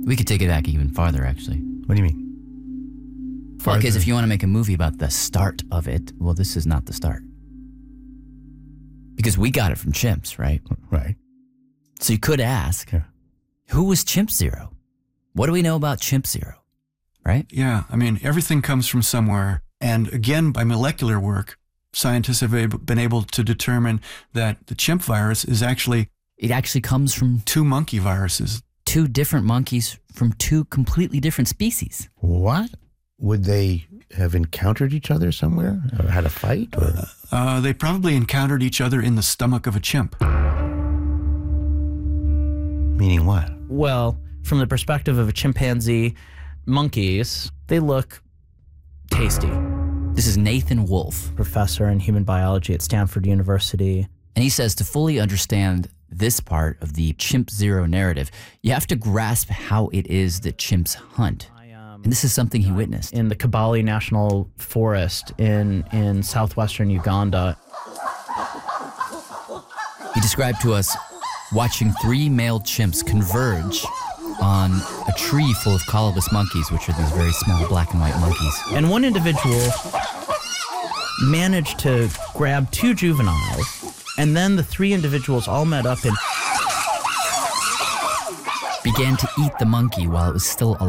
We could take it back even farther, actually. What do you mean? Well, because if you want to make a movie about the start of it, well, this is not the start. Because we got it from chimps, right? Right. So you could ask, who was Chimp Zero? What do we know about Chimp Zero, right? Yeah, I mean, everything comes from somewhere. And again, by molecular work, scientists have been able to determine that the chimp virus is actually... It actually comes from... 2 monkey viruses. 2 different monkeys from 2 completely different species. What? Would they have encountered each other somewhere? Or had a fight? Or? They probably encountered each other in the stomach of a chimp. Meaning what? Well, from the perspective of a chimpanzee, monkeys, they look tasty. This is Nathan Wolfe, professor in human biology at Stanford University. And he says to fully understand this part of the Chimp Zero narrative, you have to grasp how it is that chimps hunt. And this is something he witnessed. In the Kibale National Forest in southwestern Uganda. He described to us watching 3 male chimps converge on a tree full of colobus monkeys, which are these very small black and white monkeys. And one individual managed to grab 2 juveniles, and then the 3 individuals all met up and began to eat the monkey while it was still alive.